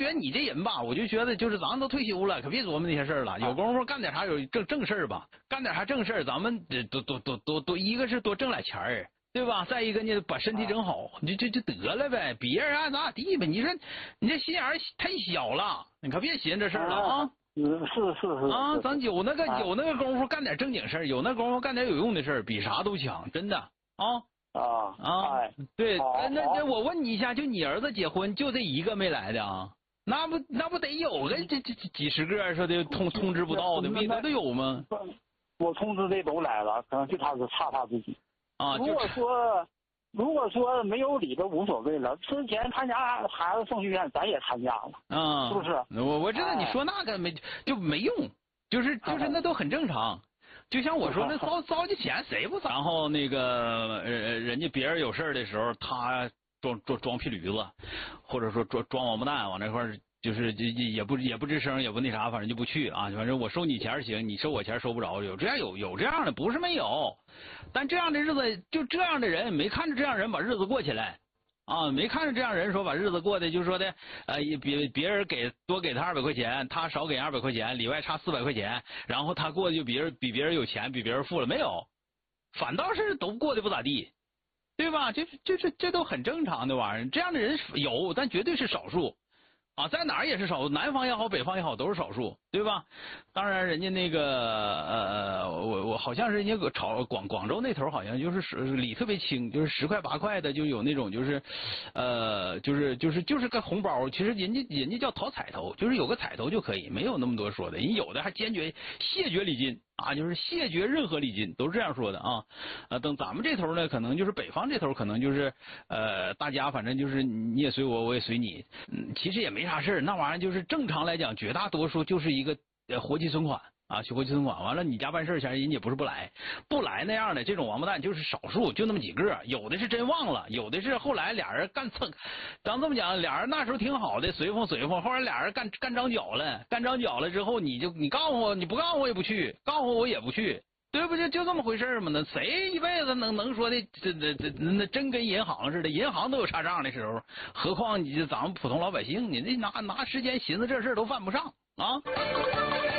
得你这人吧，我就觉得就是咱们都退休了，可别琢磨那些事儿了，有功夫干点啥有正事儿吧，干点啥正事儿，咱们多一个是多挣点钱儿，对吧？再一个呢，把身体整好，就得了呗，别人爱咋地呗。你说你这心眼儿太小了，你可别寻思这事儿了啊。 是啊，咱有那个功夫干点正经事儿，有那功夫干点有用的事儿，比啥都强，真的啊。对，那我问你一下，就你儿子结婚就这一个没来的啊？那不得有个这几十个说的通知不到的，没都有吗？ 我通知的都来了，可能就他是差他自己啊。 如果说没有礼都无所谓了，之前他家孩子送学院咱也参加了啊，是不是？ 我知道你说那个没用，就是那都很正常。就像我说那糟践钱谁不脏？然后那个人家别人有事的时候，他装屁驴子，或者说装王八蛋往那块儿。就是也不吱声，也不那啥，反正就不去啊。反正我收你钱行，你收我钱收不着。有这样的，不是没有，但这样的日子就这样的人，没看着这样人把日子过起来啊，没看着这样人说把日子过的，就说的别人多给他200块钱，他少给200块钱，里外差400块钱，然后他过的就比别人有钱，比别人富了，没有，反倒是都过得不咋地，对吧？这都很正常的玩意儿，这样的人有，但绝对是少数。啊，在哪儿也是少数，南方也好，北方也好，都是少数，对吧？当然，人家那个我好像是人家广州那头好像就是礼特别轻，就是10块8块的就有那种就是个红包，其实人家叫讨彩头，就是有个彩头就可以，没有那么多说的。人有的还坚决谢绝礼金啊，就是谢绝任何礼金，都是这样说的啊。等咱们这头呢，可能就是北方这头，可能就是大家反正就是你也随我，我也随你，其实也没啥事儿，那玩意儿就是正常来讲，绝大多数就是一个活期存款啊，去活期存款，完了你家办事前人家也不是不来那样的，这种王八蛋就是少数，就那么几个，有的是真忘了，有的是后来俩人干蹭，咱这么讲，俩人那时候挺好的，随风，后来俩人干张脚了之后，你告诉我，你不告诉我也不去，告诉我也不去。对不对？就这么回事嘛？那谁一辈子能说的那真跟银行似的？银行都有差账的时候，何况咱们普通老百姓，你这拿时间寻思这事都犯不上啊！